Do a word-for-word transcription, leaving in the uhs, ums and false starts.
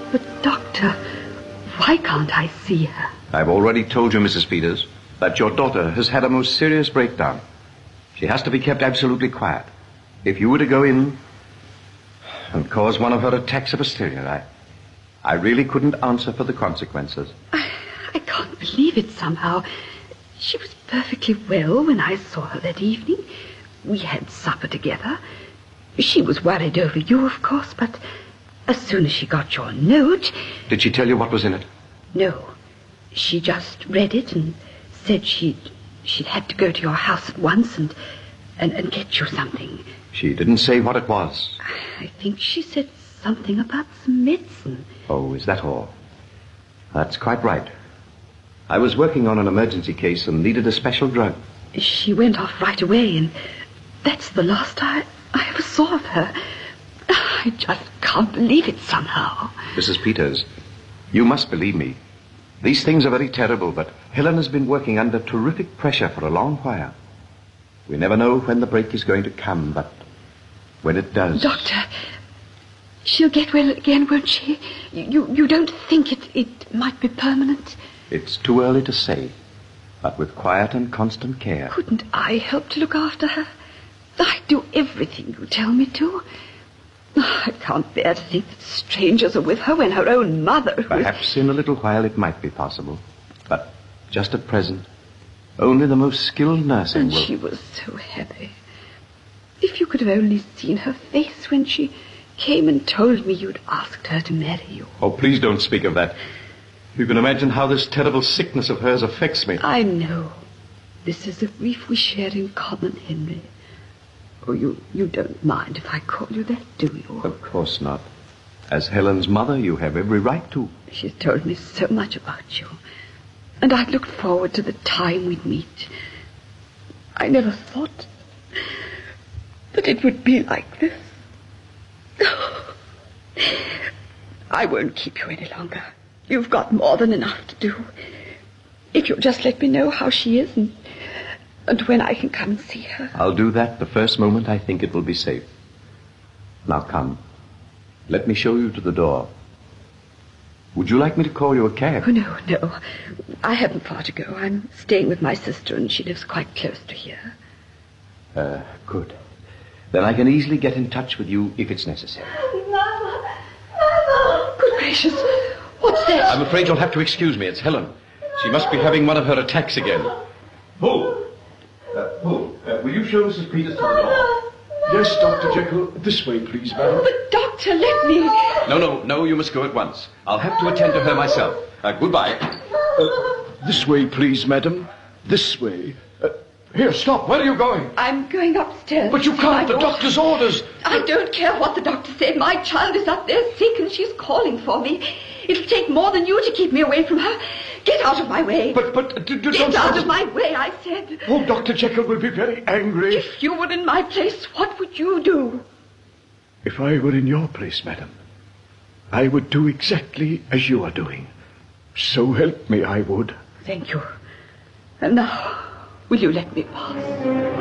But, Doctor, why can't I see her? I've already told you, Missus Peters, that your daughter has had a most serious breakdown. She has to be kept absolutely quiet. If you were to go in and cause one of her attacks of hysteria, I, I really couldn't answer for the consequences. I, I can't believe it somehow. She was perfectly well when I saw her that evening. We had supper together. She was worried over you, of course, but as soon as she got your note... Did she tell you what was in it? No. She just read it and said she'd, she'd had to go to your house at once and, and, and get you something. She didn't say what it was? I think she said something about some medicine. Oh, is that all? That's quite right. I was working on an emergency case and needed a special drug. She went off right away, and that's the last I, I ever saw of her. I just can't believe it somehow. Missus Peters, you must believe me. These things are very terrible, but Helen has been working under terrific pressure for a long while. We never know when the break is going to come, but when it does... Doctor, she'll get well again, won't she? You, you don't think it, it might be permanent? It's too early to say, but with quiet and constant care. Couldn't I help to look after her? I'd do everything you tell me to. I can't bear to think that strangers are with her when her own mother... Perhaps in a little while it might be possible, but just at present, only the most skilled nursing and will... she was so happy. If you could have only seen her face when she came and told me you'd asked her to marry you. Oh, please don't speak of that. You can imagine how this terrible sickness of hers affects me. I know. This is a grief we share in common, Henry. Oh, you, you don't mind if I call you that, do you? Of course not. As Helen's mother, you have every right to. She's told me so much about you. And I'd looked forward to the time we'd meet. I never thought that it would be like this. I won't keep you any longer. You've got more than enough to do. If you'll just let me know how she is and, and when I can come and see her. I'll do that the first moment I think it will be safe. Now come. Let me show you to the door. Would you like me to call you a cab? Oh, no, no. I haven't far to go. I'm staying with my sister and she lives quite close to here. Uh, good. Then I can easily get in touch with you if it's necessary. Mother! Mother! Good gracious! What's that? I'm afraid you'll have to excuse me. It's Helen. She must be having one of her attacks again. Who? Uh, who? Uh, will you show Missus Peters to the door? Yes, Doctor Jekyll. This way, please, madam. But, Doctor, let me... No, no, no, you must go at once. I'll have to attend to her myself. Uh, goodbye. Uh, this way, please, madam. This way. Uh, here, stop. Where are you going? I'm going upstairs. But you can't. The doctor's orders. I don't care what the doctor said. My child is up there sick and she's calling for me. It'll take more than you to keep me away from her. Get out of my way. But, but... D- d- Get don't out of my way, I said. Oh, Doctor Jekyll will be very angry. If you were in my place, what would you do? If I were in your place, madam, I would do exactly as you are doing. So help me, I would. Thank you. And now, will you let me pass?